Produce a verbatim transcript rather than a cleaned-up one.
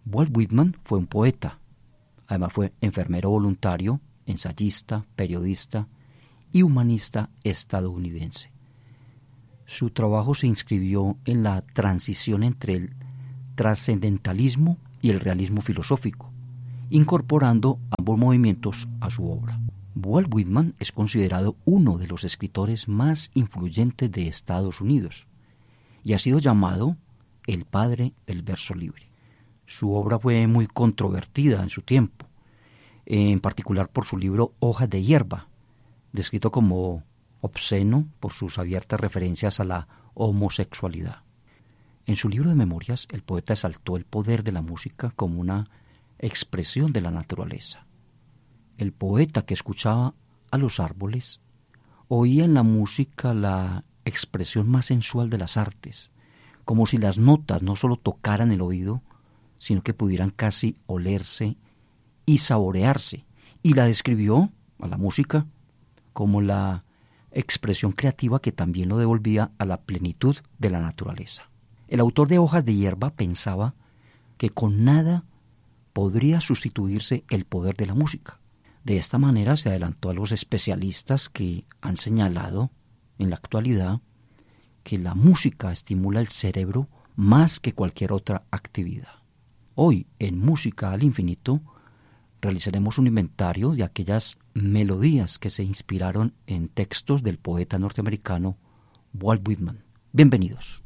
Walt Whitman fue un poeta, además fue enfermero voluntario, ensayista, periodista y humanista estadounidense. Su trabajo se inscribió en la transición entre el trascendentalismo y el realismo filosófico, incorporando ambos movimientos a su obra. Walt Whitman es considerado uno de los escritores más influyentes de Estados Unidos y ha sido llamado el padre del verso libre. Su obra fue muy controvertida en su tiempo, en particular por su libro Hojas de hierba, descrito como obsceno por sus abiertas referencias a la homosexualidad. En su libro de memorias, el poeta exaltó el poder de la música como una expresión de la naturaleza. El poeta que escuchaba a los árboles oía en la música la expresión más sensual de las artes, como si las notas no solo tocaran el oído, sino que pudieran casi olerse y saborearse, y la describió a la música como la expresión creativa que también lo devolvía a la plenitud de la naturaleza. El autor de Hojas de hierba pensaba que con nada podría sustituirse el poder de la música. De esta manera se adelantó a los especialistas que han señalado en la actualidad que la música estimula el cerebro más que cualquier otra actividad. Hoy, en Música al Infinito, realizaremos un inventario de aquellas melodías que se inspiraron en textos del poeta norteamericano Walt Whitman. Bienvenidos.